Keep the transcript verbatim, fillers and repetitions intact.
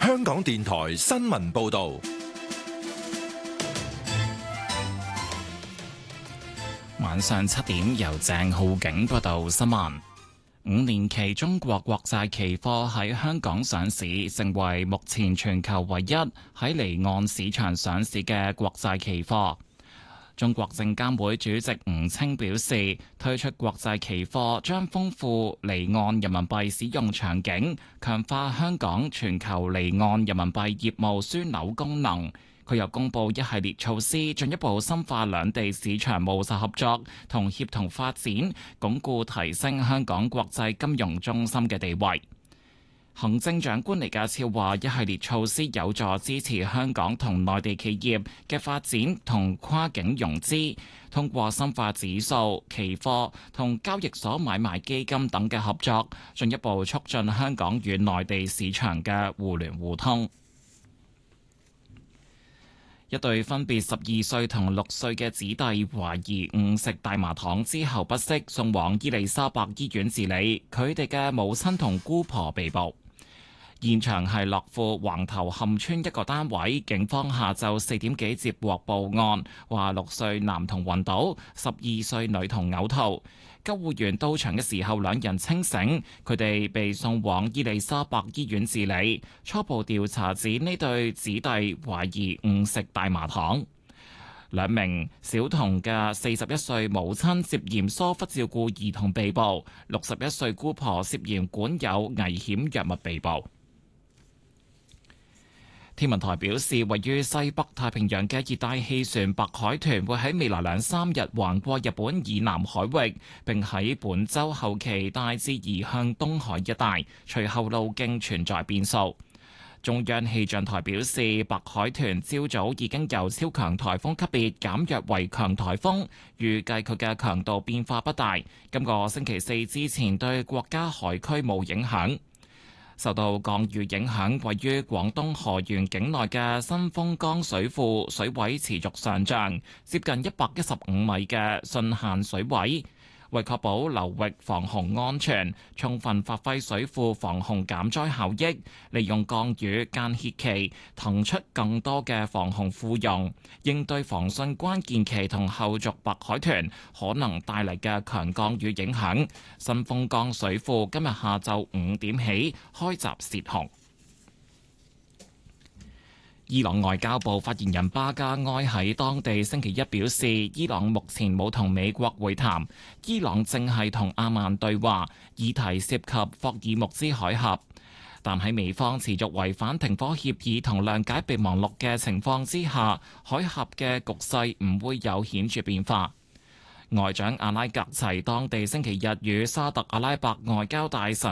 香港電台新聞報道。 晚上七點，由鄭浩景報道新聞。五年期中國國債期貨喺香港上市，成為目前全球唯一喺離岸市場上市嘅國債期貨。中國證監會主席吳清表示，推出國債期貨將豐富離岸人民幣使用場景，強化香港全球離岸人民幣業務樞紐功能。佢又公布一系列措施，進一步深化兩地市場務實合作同協同發展，鞏固提升香港國際金融中心嘅地位。行政長官李家超話，一系列措施有助支持香港同內地企業嘅發展同跨境融資，通過深化指數、期貨同交易所買賣基金等嘅合作，進一步促進香港與內地市場嘅互聯互通。一對分別十二歲同六歲嘅子弟懷疑誤食大麻糖之後不適，送往伊利沙伯醫院治理。佢哋嘅母親同姑婆被捕。現場係樂富橫頭磡村一個單位，警方下晝四點幾接獲報案，話六歲男童暈倒，十二歲女童嘔吐。救護員到場嘅時候，兩人清醒，佢哋被送往伊利沙伯醫院治理。初步調查指呢對子弟懷疑誤食大麻糖。兩名小童嘅四十一歲母親涉嫌疏忽照顧兒童被捕，六十一歲姑婆涉嫌管有危險藥物被捕。天文台表示，位於西北太平洋嘅熱帶氣旋白海豚會喺未來兩三日橫過日本以南海域，並喺本週後期大致移向東海一帶，隨後路徑存在變數。中央氣象台表示，白海豚朝早已經由超強颱風級別減弱為強颱風，預計佢嘅強度變化不大，今個星期四之前對國家海區冇影響。受到降雨影響，位於廣東河源境內嘅新豐江水庫水位持續上漲，接近一百一十五米嘅汛限水位。為確保流域防洪安全，充分發揮水庫防洪減災效益，利用降雨間歇期騰出更多嘅防洪庫容，應對防汛關鍵期同後續白海豚可能帶嚟嘅強降雨影響。新豐江水庫今日下晝五點起開閘泄洪。伊朗外交部發言人巴加埃喺當地星期一表示，伊朗目前冇同美國會談，伊朗正係同阿曼對話，議題涉及霍爾木茲海峽。但喺美方持續違反停火協議同諒解備忘錄嘅情況之下，海峽嘅局勢唔會有顯著變化。外長阿拉格齊當地星期日與沙特阿拉伯外交大臣